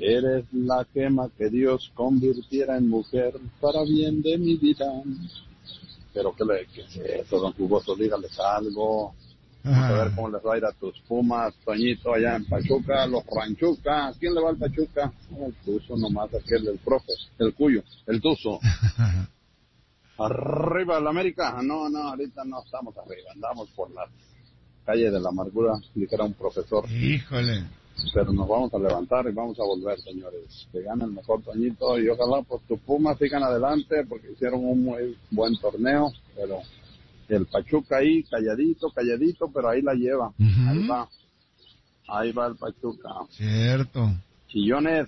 Eres la gema que Dios convirtiera en mujer para bien de mi vida. Pero ¿qué es eso, don Jugoso? Dígales algo. Vamos a ver cómo les va a ir a tus Pumas, Toñito, allá en Pachuca, los Ranchuca. ¿A quién le va al Pachuca? El Tuzo nomás, aquel del profe, el Cuyo, el Tuzo. Arriba el América. No, ahorita no estamos arriba, andamos por la calle de la amargura, dijera un profesor. Híjole. Pero nos vamos a levantar y vamos a volver, señores. Que gane el mejor, Toñito, y ojalá pues tus Pumas sigan adelante porque hicieron un muy buen torneo, pero el Pachuca ahí calladito, pero ahí la lleva. Uh-huh. Ahí va el Pachuca. Cierto. Chillones,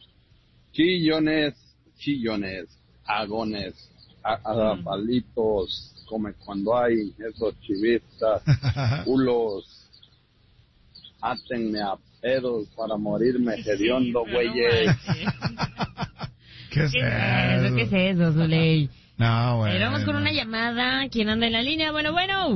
agones, palitos, come cuando hay esos chivistas, culos, átenme a pedos para morirme hediondo, güeyes. ¿Qué es eso, Zuley? No, bueno. Vamos con una llamada. ¿Quién anda en la línea? Bueno.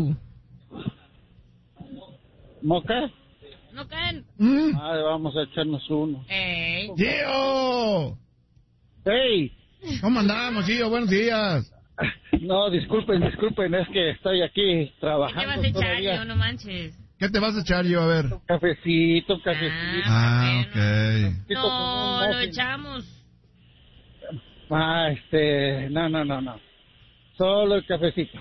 ¿Moca? No caen. Vamos a echarnos uno. ¡Gio! ¡Hey! ¿Cómo andamos, Gio? Buenos días. No, disculpen, es que estoy aquí trabajando. ¿Qué te vas a echar, Gio? No manches. ¿Qué te vas a echar, Gio? A ver. Un cafecito. Ok. No, lo echamos. No. Solo el cafecito.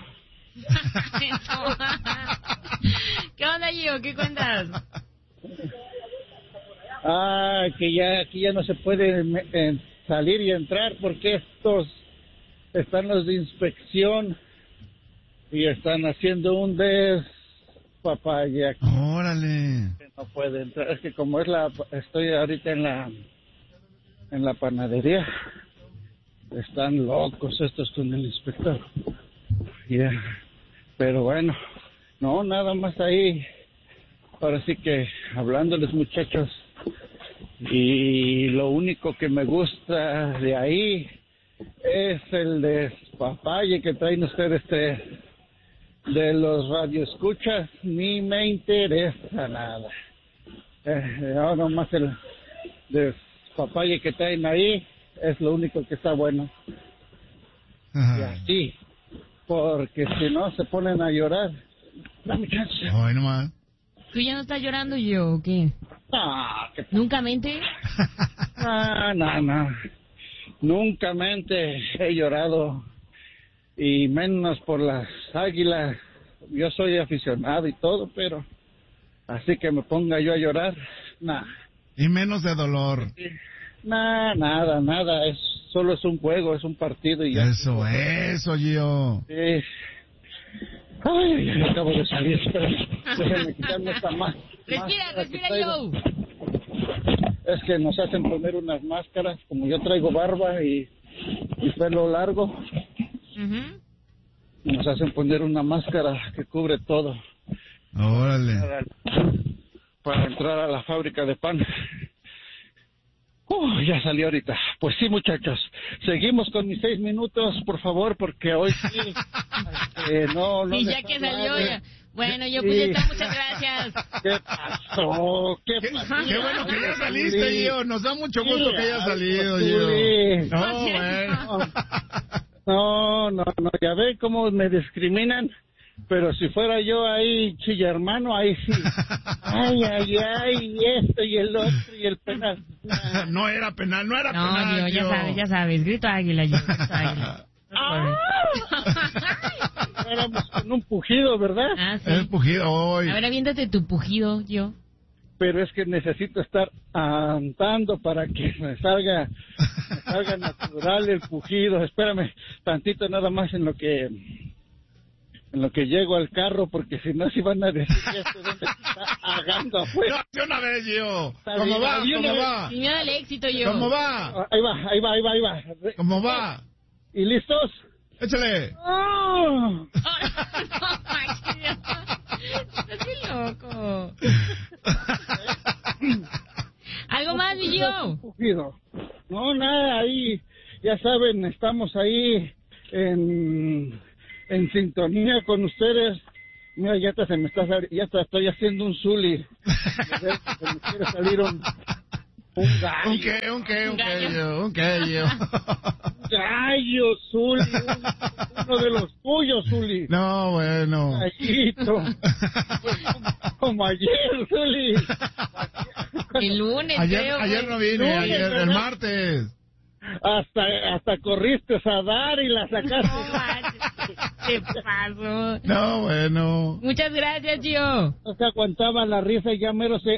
¿Qué onda, Gio? ¿Qué cuentas? Que aquí ya no se puede salir y entrar porque estos están los de inspección y están haciendo un papaya. Órale. No puede entrar, es que como estoy ahorita en la panadería, están locos estos con el inspector. Pero bueno, no, nada más ahí, ahora sí que hablándoles, muchachos, y lo único que me gusta de ahí es el despapalle que traen ustedes de los radioescuchas. Ni me interesa nada. Ahora nomás el despapalle que traen ahí es lo único que está bueno. Ajá. Y así, porque si no se ponen a llorar. Dame chance. Ay, nomás. ¿Tú ya no estás llorando, yo o qué? ¿Nunca mente? No. Nunca mente he llorado, y menos por las Águilas. Yo soy aficionado y todo, pero así que me ponga yo a llorar, nada. Y menos de dolor. Nada, solo es un juego, es un partido y ya. Eso, Gio. Sí. Ay, acabo de salir, déjenme quitarme esta máscara. Respira, Joe. Es que nos hacen poner unas máscaras, como yo traigo barba y pelo largo. Uh-huh. Nos hacen poner una máscara que cubre todo. Órale. Para entrar a la fábrica de pan. Ya salí ahorita. Pues sí, muchachos, seguimos con mis 6 minutos, por favor, porque hoy sí, no. Y ya que salió ya. Bueno, yo pues ya está, muchas gracias. ¿Qué pasó? Qué bueno que ya saliste, Gio. Nos da mucho gusto que hayas salido, Gio. No, ya ven cómo me discriminan. Pero si fuera yo ahí, chilla hermano, ahí sí. Ay, y esto y el otro y el penal. No era penal. No, Gio, ya sabes, grito águila, Gio, grito águila. Éramos con un pujido, ¿verdad? Sí. El pujido hoy. A ver, aviéntate tu pujido, Gio. Pero es que necesito estar andando para que me salga natural el pujido. Espérame tantito nada más en lo que llego al carro, porque si no, si van a decir que esto donde está agando afuera. No, de una vez, Gio. ¿Cómo va? Y mira el éxito, Gio. ¿Cómo va? Ahí va. ¿Cómo va? ¿Y listos? Échale. No, qué loco. ¿Algo más, Gio? No, nada, ahí, ya saben, estamos ahí en sintonía con ustedes. Mira, ya estoy haciendo un zuli. Se me quiere salir Un gallo. Un gallo. Gallo, Zuli. Uno de los tuyos, Zuli. No, bueno. Gallito. Como ayer, Zuli. El lunes, ayer no vine, ayer, el martes. Hasta corriste a dar y la sacaste. ¿Qué pasó? No, bueno. Muchas gracias, Gio. No se aguantaba la risa y ya mero se...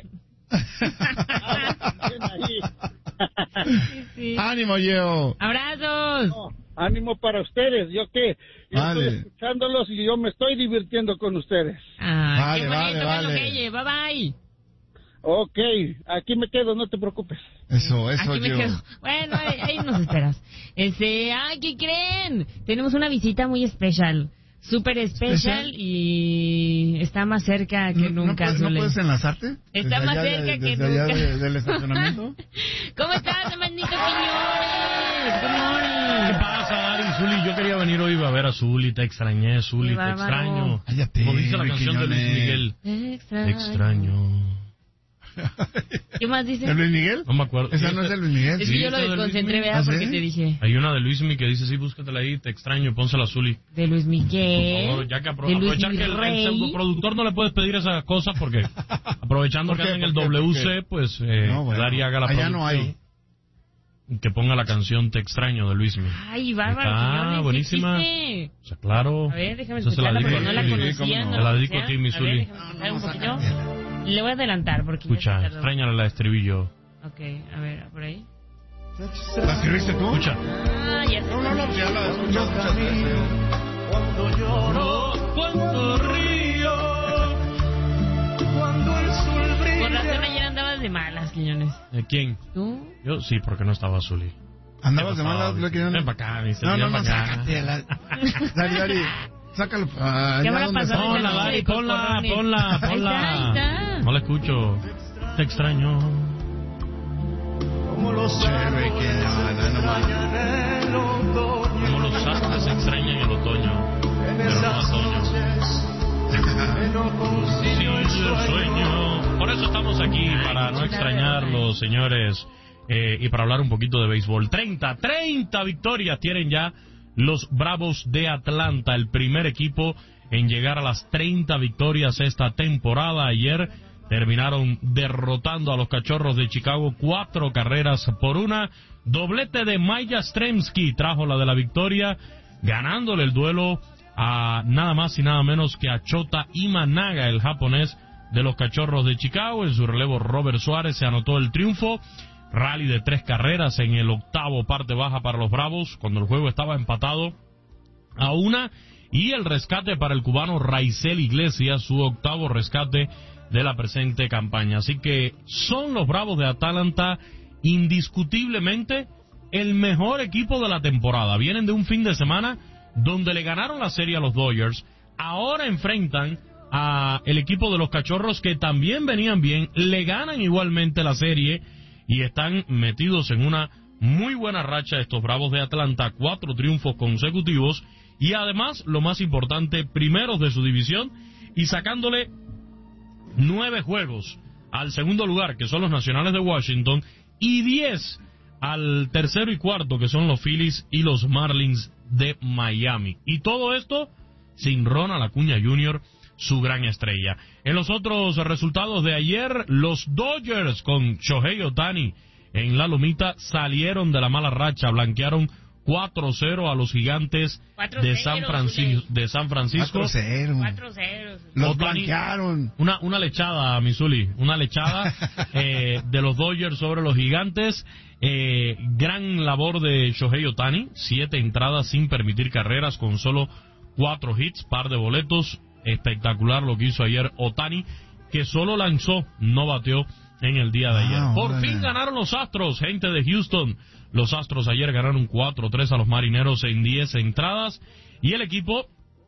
Sí. Ánimo, Gio. Abrazos. No, ánimo para ustedes. Yo Vale. estoy escuchándolos y yo me estoy divirtiendo con ustedes. Qué bonito, vale. Bye bye. Ok, aquí me quedo, no te preocupes. Eso, Aquí me Gio. quedo. Bueno, ahí nos esperas. ¿Qué creen? Tenemos una visita muy especial. Súper especial y está más cerca que nunca. ¿No puedes enlazarte? Está más cerca que nunca. Desde allá del estacionamiento. ¿Cómo estás, hermanito Quiñones? Good morning. ¿Qué pasa, Ari? Zuli, yo quería venir hoy a ver a Zuli, te extrañé, Zuli, te extraño. Cállate, Como dice la canción de Luis Miguel. Te extraño. ¿Qué más dice? ¿De Luis Miguel? No me acuerdo. Esa no es de Luis Miguel. Es que yo lo desconcentré, ¿verdad? Porque te dije. Hay una de Luis Miguel que dice, sí, búscatela ahí, te extraño, pónsela a Zuli. De Luis Miguel. Por favor, ya que de Luis aprovechar que el pseudoproductor no le puedes pedir esas cosas porque aprovechando que anda en el WC, pues Daría haga la allá producción. no hay. Que ponga la canción Te extraño de Luis Miguel. Ay, bárbaro. Buenísima. O sea, claro. A ver, déjame Esa se la escucharla dedico porque no la conocía. Se la dedico a ti, mi Zuli. Déjame un poquito. Le voy a adelantar porque... Escucha, extrañala la estribillo. Ok, a ver, por ahí. ¿La escribiste tú? Escucha. Ya sé. No, ya la escuchas muchas veces. Cuando lloro, cuando río, cuando el sol brilla. Por razón ayer andabas de malas, Quiñones. ¿Quién? ¿Tú? Yo sí, porque no estaba Zuli. ¿Andabas de malas? Ven para acá, dice. No, sácate. Dari, sácalo. ¿Qué habrá pasado? Ponla, Dari, ponla. Ahí está. No la escucho. Te extraño. Como los árboles extrañan el otoño. Como los árboles se extrañan el otoño. En Pero no esas otoño. noches que no consigo el sueño. Por eso estamos aquí, para no extrañarlos, señores, y para hablar un poquito de béisbol. 30 victorias tienen ya los Bravos de Atlanta, el primer equipo en llegar a las 30 victorias esta temporada. Ayer terminaron derrotando a los Cachorros de Chicago 4-1. Doblete de Mike Yastrzemski trajo la de la victoria, ganándole el duelo a nada más y nada menos que a Shota Imanaga, el japonés de los Cachorros de Chicago. En su relevo, Robert Suárez se anotó el triunfo. Rally de 3 carreras en el octavo, parte baja para los Bravos, cuando el juego estaba empatado a 1. Y el rescate para el cubano Raisel Iglesias, su octavo rescate de la presente campaña. Así que son los Bravos de Atlanta indiscutiblemente el mejor equipo de la temporada. Vienen de un fin de semana donde le ganaron la serie a los Dodgers. Ahora enfrentan a el equipo de los Cachorros, que también venían bien, le ganan igualmente la serie y están metidos en una muy buena racha estos Bravos de Atlanta, 4 triunfos consecutivos y además, lo más importante, primeros de su división y sacándole 9 juegos al segundo lugar, que son los Nacionales de Washington, y 10 al tercero y cuarto, que son los Phillies y los Marlins de Miami. Y todo esto sin Ronald Acuña Jr., su gran estrella. En los otros resultados de ayer, los Dodgers con Shohei Ohtani en la lomita salieron de la mala racha, blanquearon 4-0 a los Gigantes de San Francisco. 4-0. Los blanquearon. Una lechada, Missouri, una lechada de los Dodgers sobre los Gigantes. Gran labor de Shohei Ohtani, 7 entradas sin permitir carreras, con solo 4 hits, par de boletos. Espectacular lo que hizo ayer Ohtani, que solo lanzó, no bateó en el día de ayer. Por fin ganaron los Astros, gente de Houston. Los Astros ayer ganaron 4-3 a los Marineros en 10 entradas. Y el equipo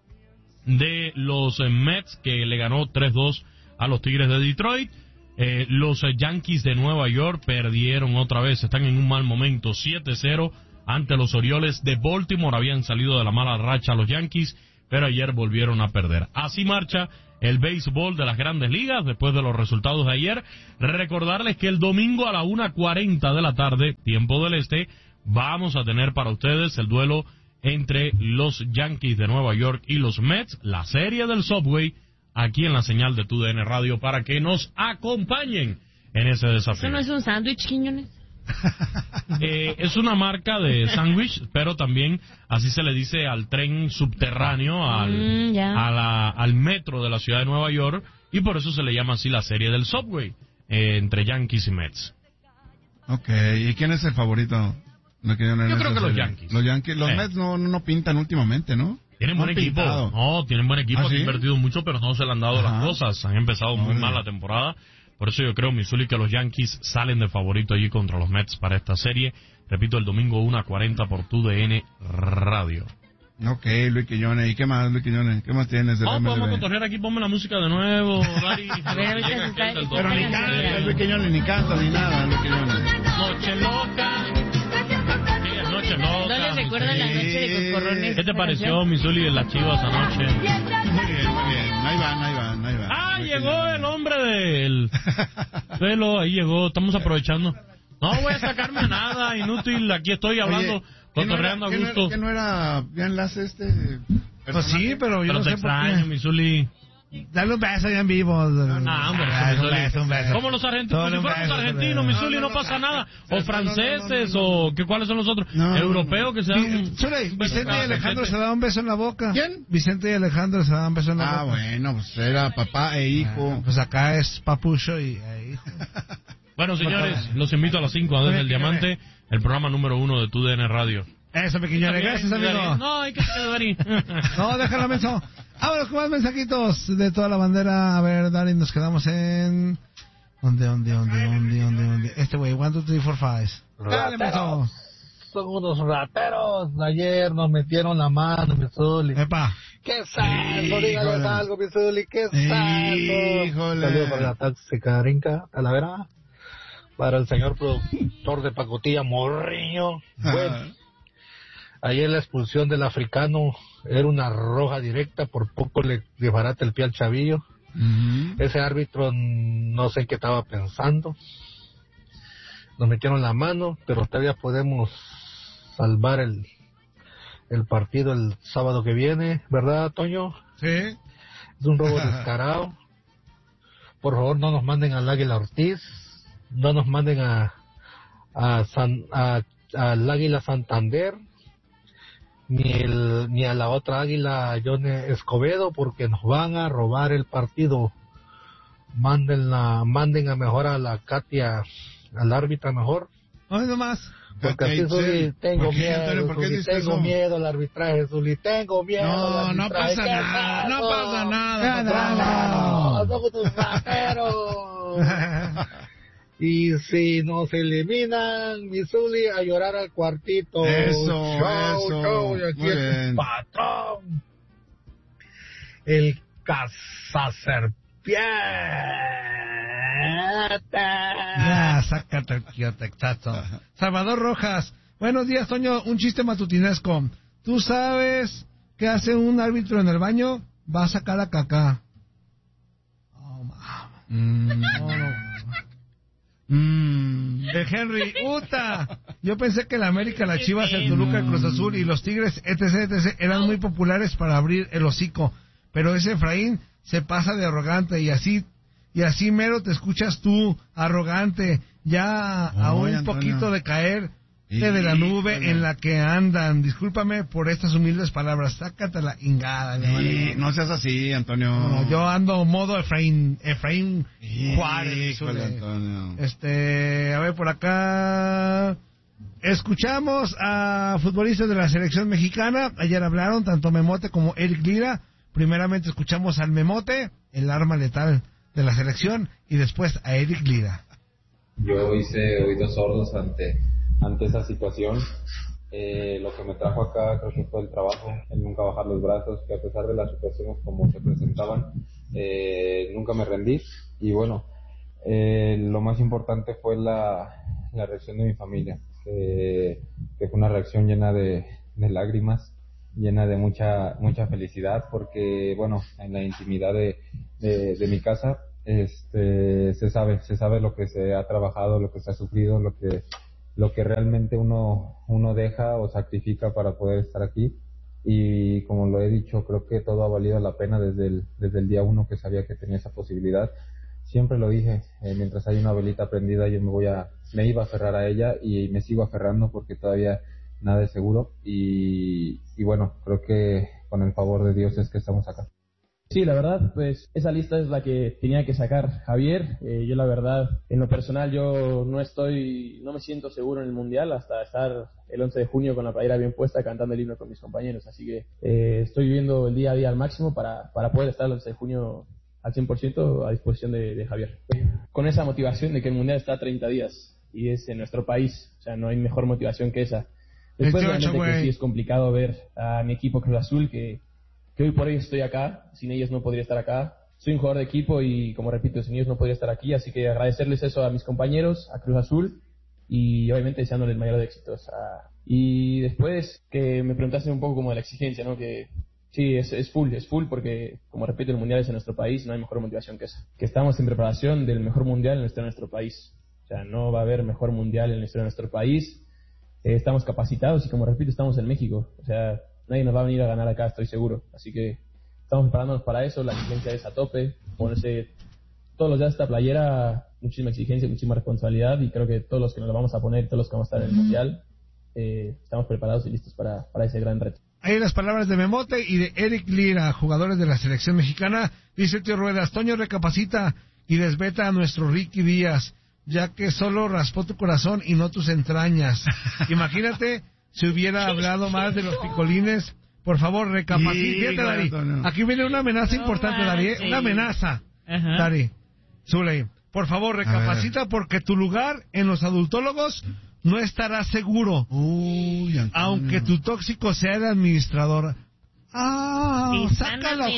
de los Mets, que le ganó 3-2 a los Tigres de Detroit. Los Yankees de Nueva York perdieron otra vez, están en un mal momento, 7-0 ante los Orioles de Baltimore. Habían salido de la mala racha los Yankees, pero ayer volvieron a perder. Así marcha el béisbol de las Grandes Ligas después de los resultados de ayer. Recordarles que el domingo a la 1:40 de la tarde, tiempo del este, vamos a tener para ustedes el duelo entre los Yankees de Nueva York y los Mets, la serie del Subway, aquí en la señal de TUDN Radio, para que nos acompañen en ese desafío. ¿Eso no es un sándwich, Quiñones? Es una marca de sándwich, pero también así se le dice al tren subterráneo, al metro de la ciudad de Nueva York, y por eso se le llama así la serie del Subway, entre Yankees y Mets. Ok, ¿y quién es el favorito? Yo creo que los Yankees. Los Mets no pintan últimamente, ¿no? Tienen buen equipo. Tienen buen equipo, han invertido mucho, pero no se le han dado las cosas. Han empezado muy mal la temporada. Por eso yo creo, Missouri, que los Yankees salen de favorito allí contra los Mets para esta serie. Repito, el domingo 1:40 por TUDN Radio. Ok, Luis Quiñones. ¿Y qué más, Luis Quiñones? ¿Qué más tienes? Vamos a cotorrear aquí, ponme la música de nuevo, Dari. Pero ni canta, Luis Quiñones, ni canta ni nada, Luis Quiñones. Noche loca. Noche loca. ¿No les recuerdan la noche de Coscorrones? ¿Qué te pareció, Missouri, de las Chivas anoche? Muy bien. Ahí van. Llegó el hombre del pelo, ahí llegó, estamos aprovechando. No voy a sacarme nada, inútil, aquí estoy hablando, cotorreando a gusto. ¿Que no era bien enlace Pues sí, pero yo no sé extraño, por qué. Missouri. Dale un beso ya en vivo. Hombre, un beso. Como los argentinos, si fuéramos argentinos, Missouri, no pasa nada. O franceses, o ¿cuáles son los otros? Europeos que sean... Vicente y Alejandro se daban un beso en la boca. ¿Quién? Vicente y Alejandro se daban un beso en la boca. Bueno, pues era papá e hijo. Pues acá es papucho y hijo. Bueno, señores, los invito a las 5 a Desde el Diamante, el programa número 1 de TUDN Radio. Eso, pequeñones, gracias, amigo. No, hay que Dari. No, déjalo, menso. Vámonos con más mensajitos de toda la bandera. A ver, Dari, nos quedamos en... ¿Dónde? Este güey, 1, 2, 3, 4, 5. Dale, menso. Son unos rateros. Ayer nos metieron la mano, Missouri. Epa. ¡Qué saldo! Dígales algo, Missouri. ¡Qué saldo! Híjole. Saludos para la tóxica Rinca, Talavera. Para el señor productor de pacotilla, Morriño. Bueno. Ayer la expulsión del africano era una roja directa, por poco le desbarata el pie al chavillo. Ese árbitro no sé qué estaba pensando. Nos metieron la mano, pero todavía podemos salvar el partido el sábado que viene, ¿verdad, Toño? Sí. Es un robo descarado. Por favor, no nos manden al Águila Ortiz, no nos manden al Águila Santander, ni a la otra águila John Escobedo, porque nos van a robar el partido. Manden a mejor a la Katia, al árbitra mejor. No más. Porque así Zuli, tengo miedo, Zuli, tengo miedo al arbitraje, Zuli, tengo miedo. No pasa nada. No, somos tus rateros. Y si nos eliminan, Missouri, a llorar al cuartito. Eso. Y aquí es el patrón. El cazaserpiente. Ya, sácate el quiotecazo. Salvador Rojas. Buenos días, Toño. Un chiste matutinesco. ¿Tú sabes qué hace un árbitro en el baño? Va a sacar a caca. De Henry, ¡Uta! Yo pensé que la América, la Chivas, el Toluca, el Cruz Azul y los Tigres, etc. eran muy populares para abrir el hocico, pero ese Efraín se pasa de arrogante y así mero te escuchas tú, arrogante, ya a un Antonio. poquito de caer de la nube en la que andan. Discúlpame por estas humildes palabras, sácate la ingada. No seas así, Antonio. No, yo ando modo Efraín Juárez. Antonio. A ver, por acá escuchamos a futbolistas de la selección mexicana. Ayer hablaron tanto Memote como Eric Lira. Primeramente escuchamos al Memote, el arma letal de la selección, y después a Eric Lira. Yo hice oídos sordos ante esa situación. Lo que me trajo acá creo que fue el trabajo, el nunca bajar los brazos, que a pesar de las situaciones como se presentaban, nunca me rendí. Y bueno, lo más importante fue la reacción de mi familia, que fue una reacción llena de lágrimas, llena de mucha felicidad, porque bueno, en la intimidad de mi casa se sabe lo que se ha trabajado, lo que se ha sufrido, lo que realmente uno deja o sacrifica para poder estar aquí. Y como lo he dicho, creo que todo ha valido la pena desde el día 1 que sabía que tenía esa posibilidad. Siempre lo dije, mientras hay una velita prendida yo me iba a aferrar a ella, y me sigo aferrando porque todavía nada es seguro, y bueno, creo que con el favor de Dios es que estamos acá. Sí, la verdad, pues esa lista es la que tenía que sacar Javier. Yo la verdad, en lo personal, yo no me siento seguro en el Mundial hasta estar el 11 de junio con la playera bien puesta cantando el himno con mis compañeros. Así que estoy viviendo el día a día al máximo para poder estar el 11 de junio al 100% a disposición de Javier. Con esa motivación de que el Mundial está a 30 días y es en nuestro país, o sea, no hay mejor motivación que esa. Después, realmente, que sí es complicado ver a mi equipo Cruz Azul, que hoy por hoy estoy acá, sin ellos no podría estar acá. Soy un jugador de equipo y, como repito, sin ellos no podría estar aquí, así que agradecerles eso a mis compañeros, a Cruz Azul, y obviamente deseándoles el mayor de éxitos. Y después que me preguntaste un poco como de la exigencia, ¿no? Que sí, es full, porque, como repito, el Mundial es en nuestro país, no hay mejor motivación que esa. Que estamos en preparación del mejor Mundial en la historia de nuestro país. O sea, no va a haber mejor Mundial en la historia de nuestro país. Estamos capacitados y, como repito, estamos en México. O sea, nadie nos va a venir a ganar acá, estoy seguro. Así que estamos preparándonos para eso. La exigencia es a tope. Ponerse todos los días esta playera, muchísima exigencia, muchísima responsabilidad. Y creo que todos los que nos la vamos a poner, todos los que vamos a estar en el Mundial, estamos preparados y listos para ese gran reto. Ahí las palabras de Memote y de Eric Lira, jugadores de la selección mexicana. Dice Tío Ruedas: Toño, recapacita y desveta a nuestro Ricky Díaz, ya que solo raspó tu corazón y no tus entrañas. Imagínate si hubiera hablado más de los picolines. Por favor, recapacita, Dari. Aquí viene una amenaza importante, Dari. Una amenaza, Dari. Zuley, por favor, recapacita, porque tu lugar en los adultólogos no estará seguro. Aunque tu tóxico sea el administrador. Saca la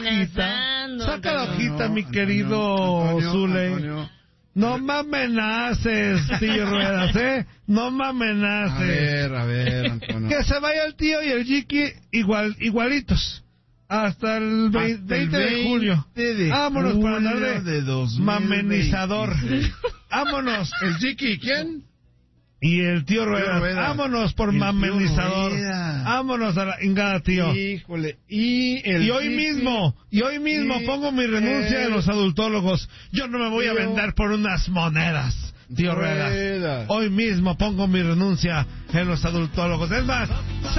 hojita, mi querido Zuley. No me amenaces, tío Ruedas, no me amenaces. A ver, Antonio. Que se vaya el tío y el Jiki igualitos. Hasta el 20 de julio. Vámonos para andar de mamenizador. Vámonos. ¿El Jiki quién? Y el tío Ruedas. Vámonos por mamenizador. Vámonos a la ingada, tío. Híjole. Y hoy mismo pongo mi renuncia en los adultólogos. Yo no me voy a vender por unas monedas, tío Ruedas. Hoy mismo pongo mi renuncia en los adultólogos. Es más,